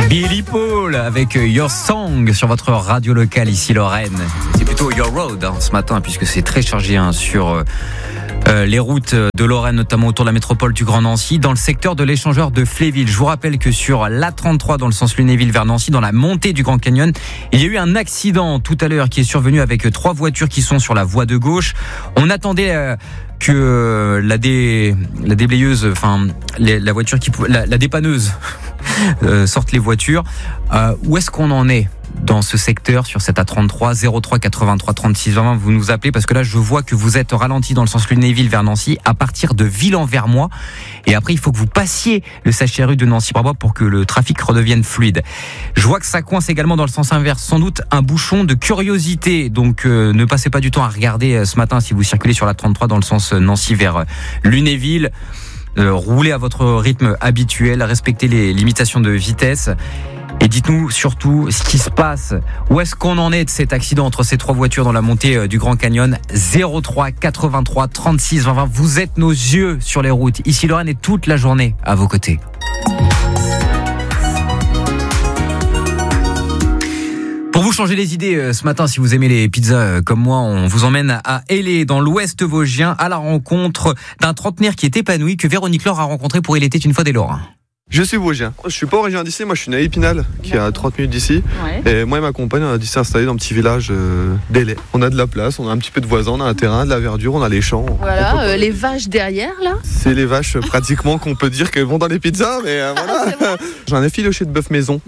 Billy Paul avec Your Song sur votre radio locale ici Lorraine. C'est plutôt Your Road ce matin puisque c'est très chargé sur les routes de Lorraine, notamment autour de la métropole du Grand Nancy, dans le secteur de l'échangeur de Fléville. Je vous rappelle que sur l'A33 dans le sens Lunéville vers Nancy, dans la montée du Grand Canyon, il y a eu un accident tout à l'heure qui est survenu avec 3 voitures qui sont sur la voie de gauche. On attendait que la déblayeuse, enfin la voiture la dépanneuse sorte les voitures. Où est-ce qu'on en est dans ce secteur sur cette A33 03 83 36 20? Vous nous appelez parce que là je vois que vous êtes ralenti dans le sens Lunéville vers Nancy à partir de Ville-en-Vermois, et après il faut que vous passiez le CHRU de Nancy-Barbois pour que le trafic redevienne fluide. Je vois que ça coince également dans le sens inverse, sans doute un bouchon de curiosité, donc ne passez pas du temps à regarder ce matin si vous circulez sur la 33 dans le sens Nancy vers Lunéville. Roulez à votre rythme habituel, respectez les limitations de vitesse. Et dites-nous surtout ce qui se passe. Où est-ce qu'on en est de cet accident entre ces 3 voitures dans la montée du Grand Canyon? 03 83 36 20 20. Vous êtes nos yeux sur les routes. Ici Lorraine est toute la journée à vos côtés. Pour vous changer les idées ce matin, si vous aimez les pizzas comme moi, on vous emmène à Hélé, dans l'ouest vosgien, à la rencontre d'un trentenaire qui est épanoui, que Véronique Laure a rencontré pour Il était une fois des Lorrains. Je suis vosgien. Je suis pas originaire d'ici, moi je suis né à Épinal, qui est à 30 minutes d'ici. Ouais. Et moi et ma compagne, on a décidé d'installer dans un petit village d'Hélé. On a de la place, on a un petit peu de voisins, on a un terrain, de la verdure, on a les champs. Voilà, les vaches derrière là. C'est les vaches pratiquement qu'on peut dire qu'elles vont dans les pizzas, mais voilà. J'ai un effiloché de bœuf maison,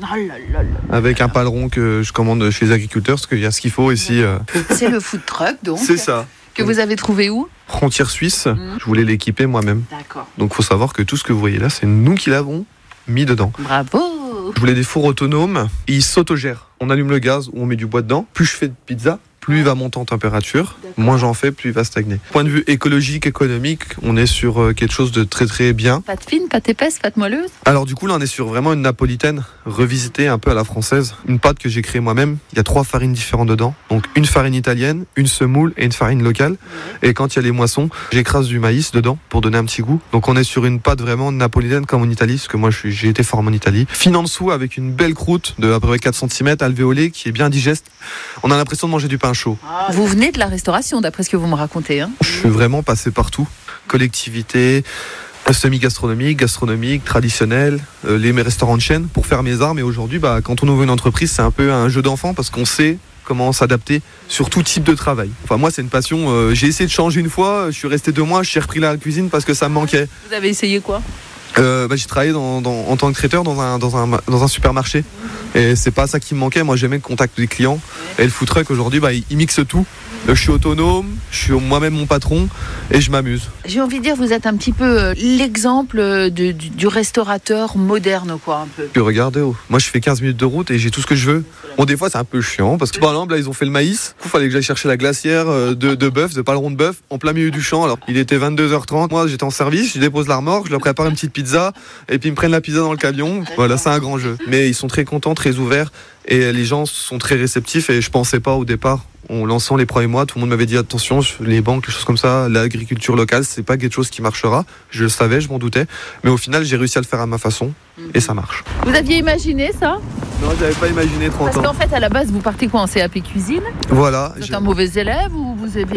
avec un paleron que je commande chez les agriculteurs, parce qu'il y a ce qu'il faut ici. C'est le food truck donc. C'est ça. Que vous avez trouvé où? Frontière suisse, je voulais l'équiper moi-même. D'accord. Donc il faut savoir que tout ce que vous voyez là, c'est nous qui l'avons mis dedans. Bravo. Je voulais des fours autonomes, et ils s'autogèrent. On allume le gaz ou on met du bois dedans. Plus je fais de pizza, plus il va monter en température. D'accord. Moins j'en fais, plus il va stagner. Point de vue écologique, économique, on est sur quelque chose de très très bien. Pâte fine, pâte épaisse, pâte moelleuse? Alors du coup là on est sur vraiment une napolitaine revisitée un peu à la française. Une pâte que j'ai créée moi-même. Il y a 3 farines différentes dedans. Donc une farine italienne, une semoule et une farine locale. Et quand il y a les moissons, j'écrase du maïs dedans pour donner un petit goût. Donc on est sur une pâte vraiment napolitaine comme en Italie, parce que moi j'ai été formé en Italie. Fine en dessous avec une belle croûte de à peu près 4 cm alvéolée qui est bien digeste. On a l'impression de manger du pain chaud. Vous venez de la restauration d'après ce que vous me racontez, hein? Je suis vraiment passé partout. Collectivité, semi-gastronomique, gastronomique, traditionnel, mes restaurants de chaîne pour faire mes armes. Et aujourd'hui, quand on ouvre une entreprise, c'est un peu un jeu d'enfant parce qu'on sait comment s'adapter sur tout type de travail. Enfin moi c'est une passion, j'ai essayé de changer une fois, je suis resté 2 mois, j'ai repris la cuisine parce que ça me manquait. Vous avez essayé quoi? J'ai travaillé en tant que traiteur dans un supermarché et c'est pas ça qui me manquait. Moi j'aimais le contact des clients et le food truck aujourd'hui il mixe tout. Je suis autonome, je suis moi-même mon patron et je m'amuse. J'ai envie de dire, vous êtes un petit peu l'exemple du restaurateur moderne, quoi, un peu. Puis regardez, moi je fais 15 minutes de route et j'ai tout ce que je veux. Bon, des fois c'est un peu chiant parce que par exemple là ils ont fait le maïs. Il fallait que j'aille chercher la glacière de bœuf, de paleron de bœuf en plein milieu du champ. Alors il était 22h30, moi j'étais en service, je dépose la remorque, je leur prépare une petite pizza et puis ils me prennent la pizza dans le camion. Voilà, c'est un grand jeu. Mais ils sont très contents, très ouverts et les gens sont très réceptifs et je pensais pas au départ. En lançant les premiers mois, tout le monde m'avait dit attention, les banques, les choses comme ça, l'agriculture locale, c'est pas quelque chose qui marchera. Je le savais, je m'en doutais. Mais au final, j'ai réussi à le faire à ma façon et ça marche. Vous aviez imaginé ça? Non, j'avais pas imaginé 30 ans. Parce qu'en fait, à la base, vous partez quoi, en CAP cuisine? Voilà. Vous êtes un mauvais élève ou vous avez...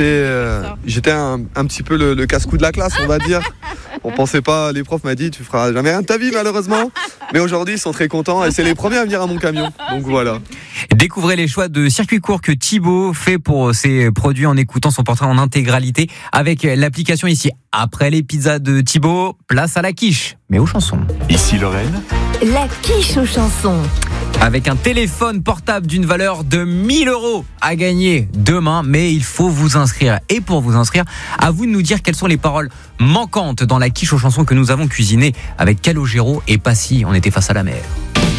J'étais un petit peu le casse-cou de la classe, on va dire. On pensait pas, les profs m'ont dit tu feras jamais rien de ta vie malheureusement. Mais aujourd'hui, ils sont très contents et c'est les premiers à venir à mon camion. Donc voilà. Découvrez les choix de circuit court que Thibaut fait pour ses produits en écoutant son portrait en intégralité avec l'application ici. Après les pizzas de Thibaut, place à la quiche, mais aux chansons. Ici Lorraine. La quiche aux chansons. Avec un téléphone portable d'une valeur de 1 000 € à gagner demain, mais il faut vous inscrire. Et pour vous inscrire, à vous de nous dire quelles sont les paroles manquantes dans la quiche aux chansons que nous avons cuisinée avec Calogero et Passy. On était face à la mer.